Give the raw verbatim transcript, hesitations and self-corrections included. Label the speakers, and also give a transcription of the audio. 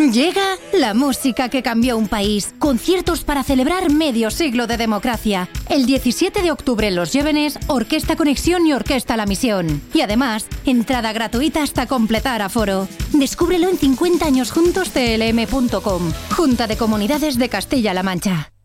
Speaker 1: Llega la música que cambió un país. Conciertos para celebrar medio siglo de democracia. El diecisiete de octubre en Los Llévenes, Orquesta Conexión y Orquesta La Misión. Y además, entrada gratuita hasta completar aforo. Descúbrelo en cincuenta años juntos t l m punto com. Junta de Comunidades de Castilla-La Mancha.